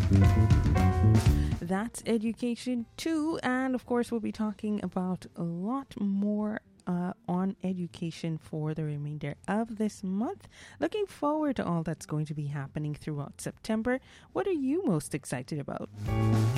That's Education 2. And of course, we'll be talking about a lot more on education for the remainder of this month. Looking forward to all that's going to be happening throughout September. What are you most excited about?